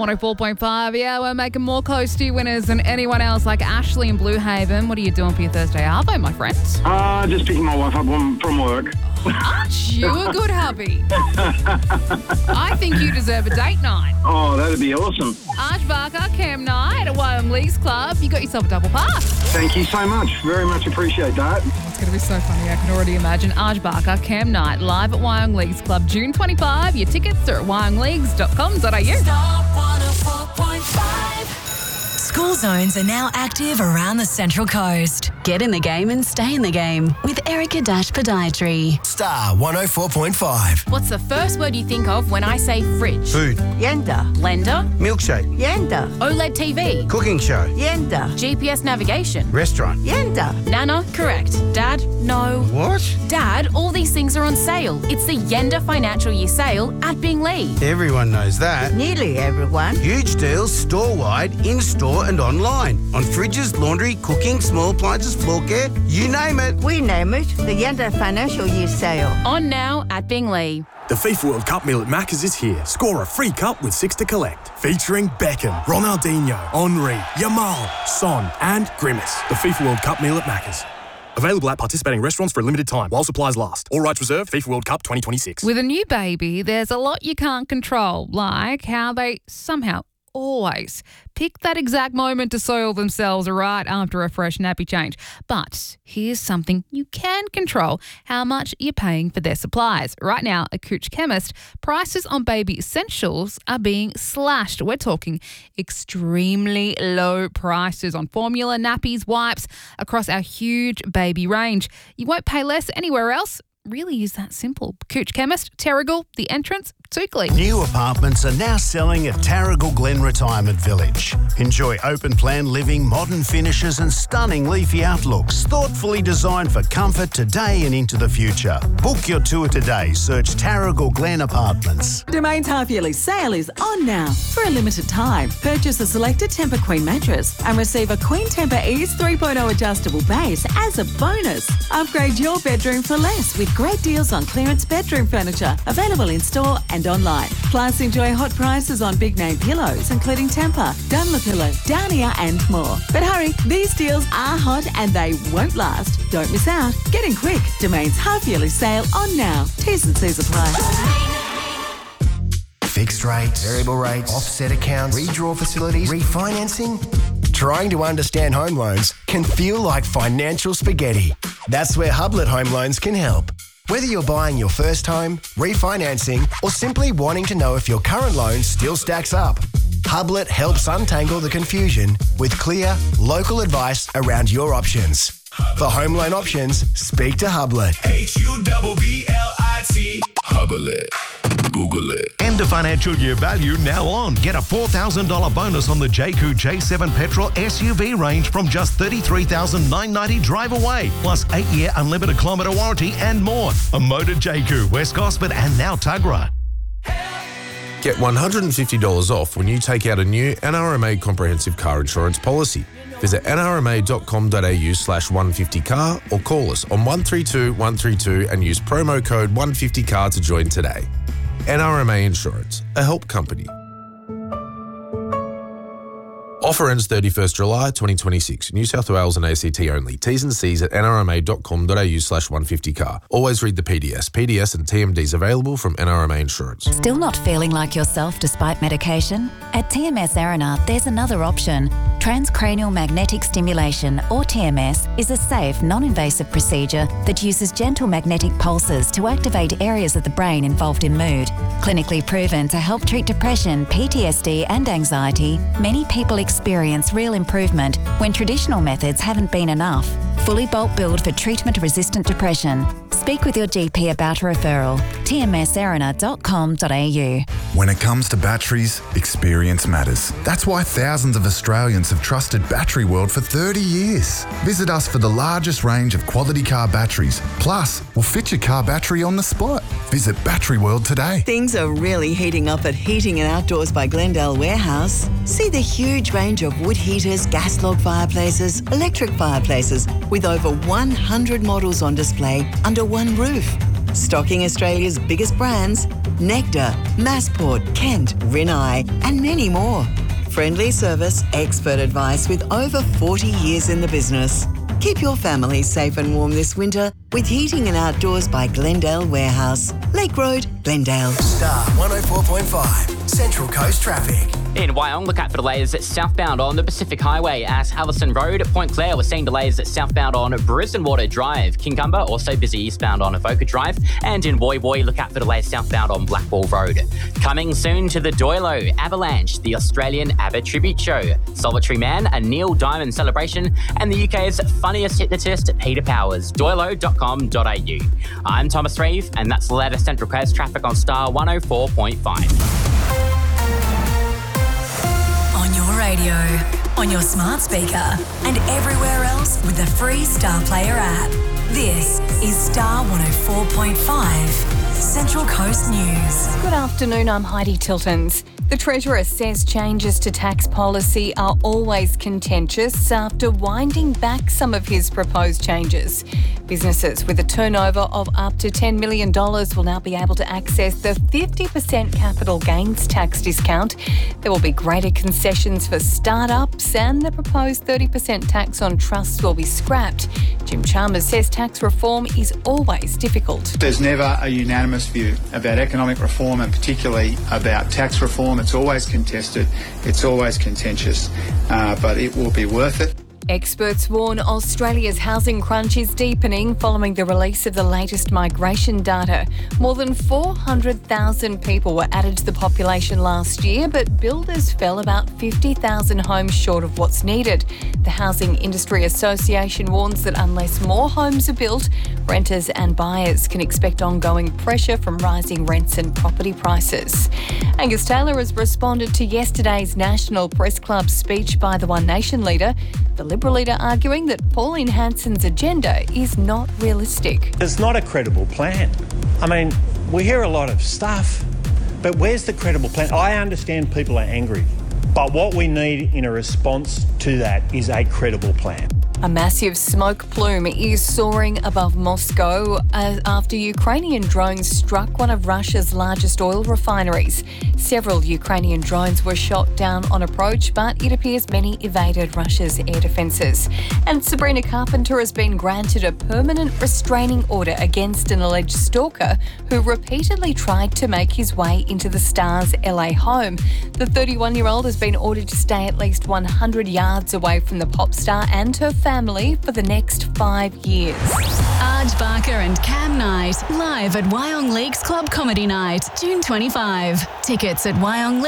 104.5, yeah, we're making more Coastie winners than anyone else, like Ashley in Blue Haven. What are you doing for your Thursday arvo, my friend? Just picking my wife up from work. Aren't you a good hubby? I think you deserve a date night. Oh, that'd be awesome. Arj Barker, Cam Knight at Wyong Leagues Club. You got yourself a double pass. Thank you so much. Very much appreciate that. It's going to be so funny. I can already imagine Arj Barker, Cam Knight, live at Wyong Leagues Club, June 25. Your tickets are at wyongleagues.com.au. Star 104.5. School zones are now active around the Central Coast. Get in the game and stay in the game with Erica Dash Podiatry. Star 104.5. What's the first word you think of when I say fridge? Food. Yenda. Blender? Milkshake. Yenda. OLED TV? Cooking show. Yenda. GPS navigation? Restaurant. Yenda. Nana? Correct. Dad? No. What? Dad, all these things are on sale. It's the Yenda Financial Year Sale at Binglee. Everyone knows that. Nearly everyone. Huge deals store-wide, in-store and online. On fridges, laundry, cooking, small appliances, floor care, you name it. We name it the Yenda Financial Year Sale. On now at Binglee. The FIFA World Cup meal at Macca's is here. Score a free cup with 6 to collect. Featuring Beckham, Ronaldinho, Henry, Yamal, Son and Grimace. The FIFA World Cup meal at Macca's. Available at participating restaurants for a limited time while supplies last. All rights reserved. FIFA World Cup 2026. With a new baby, there's a lot you can't control, like how they somehow always pick that exact moment to soil themselves right after a fresh nappy change. But here's something you can control: how much you're paying for their supplies. Right now, at Cooch Chemist, prices on baby essentials are being slashed. We're talking extremely low prices on formula, nappies, wipes, across our huge baby range. You won't pay less anywhere else. Really is that simple. Cooch Chemist, Terrigal, The Entrance, Tookley. New apartments are now selling at Tarragal Glen Retirement Village. Enjoy open plan living, modern finishes and stunning leafy outlooks. Thoughtfully designed for comfort today and into the future. Book your tour today. Search Tarragal Glen Apartments. Domain's half-yearly sale is on now. For a limited time, purchase a selected Tempur Queen mattress and receive a Queen Tempur Ease 3.0 adjustable base as a bonus. Upgrade your bedroom for less with great deals on clearance bedroom furniture, available in store and online. Plus, enjoy hot prices on big name pillows, including Tempur, Dunlopillow, Downia and more. But hurry, these deals are hot and they won't last. Don't miss out. Get in quick. Domain's half-yearly sale on now. T's and C's apply. Fixed rates, variable rates, offset accounts, redraw facilities, refinancing. Trying to understand home loans can feel like financial spaghetti. That's where Hublet Home Loans can help. Whether you're buying your first home, refinancing, or simply wanting to know if your current loan still stacks up, Hublet helps untangle the confusion with clear, local advice around your options. For home loan options, speak to Hublet. Hublet. Hublet. Google it. End of financial year value now on. Get a $4,000 bonus on the JQ J7 petrol SUV range from just $33,990 drive away. Plus 8-year unlimited kilometre warranty and more. A motor JQ, West Gosford and now Tuggerah. Get $150 off when you take out a new NRMA comprehensive car insurance policy. Visit nrma.com.au/150car or call us on 132 132 and use promo code 150car to join today. NRMA Insurance, a help company. Offer ends 31st July 2026. New South Wales and ACT only. T's and C's at nrma.com.au/150car. Always read the PDS. PDS and TMDs available from NRMA Insurance. Still not feeling like yourself despite medication? At TMS Arena, there's another option. Transcranial magnetic stimulation, or TMS, is a safe, non-invasive procedure that uses gentle magnetic pulses to activate areas of the brain involved in mood. Clinically proven to help treat depression, PTSD and anxiety, many people experience real improvement when traditional methods haven't been enough. Fully bulk billed for treatment-resistant depression. Speak with your GP about a referral. tmsarena.com.au. When it comes to batteries, experience matters. That's why thousands of Australians have trusted Battery World for 30 years. Visit us for the largest range of quality car batteries. Plus, we'll fit your car battery on the spot. Visit Battery World today. Things are really heating up at Heating and Outdoors by Glendale Warehouse. See the huge range of wood heaters, gas log fireplaces, electric fireplaces, with over 100 models on display under one roof. Stocking Australia's biggest brands, Nectar, Massport, Kent, Rinnai, and many more. Friendly service, expert advice with over 40 years in the business. Keep your family safe and warm this winter with Heating and Outdoors by Glendale Warehouse. Lake Road, Glendale. Star 104.5, Central Coast Traffic. In Wyong, look out for delays southbound on the Pacific Highway at Allison Road. At Point Clare, we're seeing delays southbound on Brisbane Water Drive. Kincumber, also busy eastbound on Avoca Drive. And in Woy Woy, look out for delays southbound on Blackwall Road. Coming soon to the Doilo, Avalanche, the Australian ABBA tribute show, Solitary Man, a Neil Diamond celebration, and the UK's funniest hypnotist, Peter Powers. Doilo.com.au. I'm Thomas Reeve, and that's the latest Central Coast traffic on Star 104.5. On your radio, on your smart speaker, and everywhere else with the free Star Player app. This is Star 104.5, Central Coast News. Good afternoon, I'm Heidi Tiltons. The Treasurer says changes to tax policy are always contentious after winding back some of his proposed changes. Businesses with a turnover of up to $10 million will now be able to access the 50% capital gains tax discount. There will be greater concessions for startups, and the proposed 30% tax on trusts will be scrapped. Jim Chalmers says tax reform is always difficult. There's never a unanimous view about economic reform, and particularly about tax reform. It's always contested, it's always contentious, but it will be worth it. Experts warn Australia's housing crunch is deepening following the release of the latest migration data. More than 400,000 people were added to the population last year, but builders fell about 50,000 homes short of what's needed. The Housing Industry Association warns that unless more homes are built, renters and buyers can expect ongoing pressure from rising rents and property prices. Angus Taylor has responded to yesterday's National Press Club speech by the One Nation leader. The Liberal leader arguing that Pauline Hanson's agenda is not realistic. It's not a credible plan. I mean, we hear a lot of stuff, but where's the credible plan? I understand people are angry, but what we need in a response to that is a credible plan. A massive smoke plume is soaring above Moscow after Ukrainian drones struck one of Russia's largest oil refineries. Several Ukrainian drones were shot down on approach, but it appears many evaded Russia's air defences. And Sabrina Carpenter has been granted a permanent restraining order against an alleged stalker who repeatedly tried to make his way into the star's LA home. The 31-year-old has been ordered to stay at least 100 yards away from the pop star and her family for the next 5 years. Arj Barker and Cam Knight, live at Wyong Leagues Club Comedy Night, June 25. Tickets at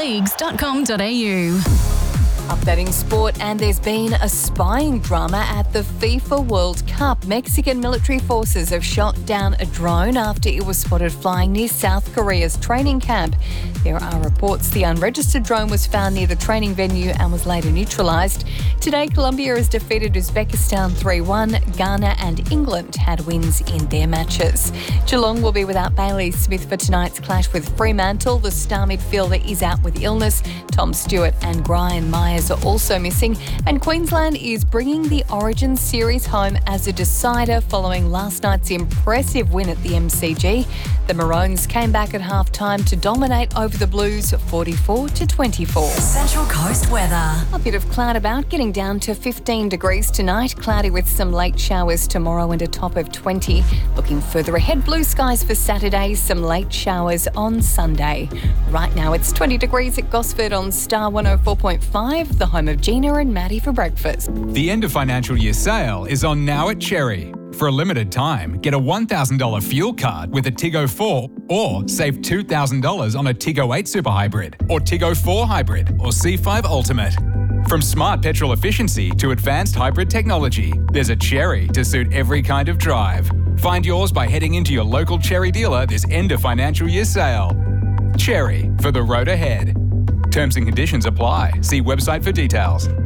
wyongleagues.com.au. Updating sport, and there's been a spying drama at the FIFA World Cup. Mexican military forces have shot down a drone after it was spotted flying near South Korea's training camp. There are reports the unregistered drone was found near the training venue and was later neutralised. Today, Colombia has defeated Uzbekistan 3-1. Ghana and England had wins in their matches. Geelong will be without Bailey Smith for tonight's clash with Fremantle. The star midfielder is out with illness. Tom Stewart and Brian Myers are also missing, and Queensland is bringing the Origin Series home as a decider following last night's impressive win at the MCG. The Maroons came back at half-time to dominate over the Blues 44-24. Central Coast weather. A bit of cloud about, getting down to 15 degrees tonight. Cloudy with some late showers tomorrow and a top of 20. Looking further ahead, blue skies for Saturday, some late showers on Sunday. Right now it's 20 degrees at Gosford on Star 104.5, the home of Gina and Maddie for breakfast. The end of financial year sale is on now at Cherry. For a limited time, get a $1,000 fuel card with a Tiggo 4 or save $2,000 on a Tiggo 8 Super Hybrid or Tiggo 4 Hybrid or C5 Ultimate. From smart petrol efficiency to advanced hybrid technology, there's a Cherry to suit every kind of drive. Find yours by heading into your local Cherry dealer this end of financial year sale. Cherry, for the road ahead. Terms and conditions apply. See website for details.